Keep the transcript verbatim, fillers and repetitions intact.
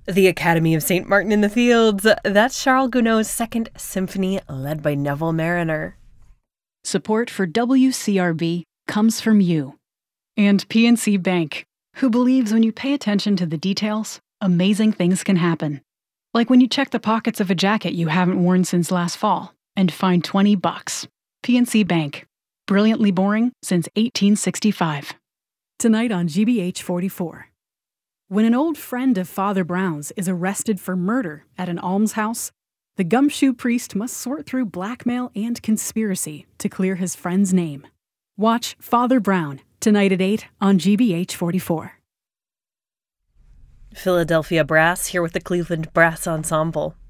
The Academy of Saint Martin in the Fields. That's Charles Gounod's Second Symphony, led by Neville Mariner. Support for W C R B comes from you. And P N C Bank, who believes when you pay attention to the details, amazing things can happen. Like when you check the pockets of a jacket you haven't worn since last fall and find twenty bucks. P N C Bank. Brilliantly boring since eighteen sixty-five. Tonight on G B H forty-four. When an old friend of Father Brown's is arrested for murder at an almshouse, the gumshoe priest must sort through blackmail and conspiracy to clear his friend's name. Watch Father Brown tonight at eight on G B H forty-four. Philadelphia Brass here with the Cleveland Brass Ensemble.